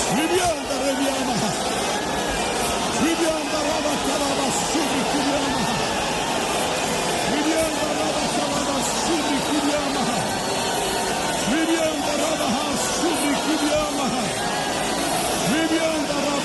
Ribianda Rebiamaha. Ribianda Raba Kalaba Sudi Kiriamaha. Ribianda Raba Kalaba Sudi Kiriamaha. Ribianda Raba Sudi Kiriamaha. Ribianda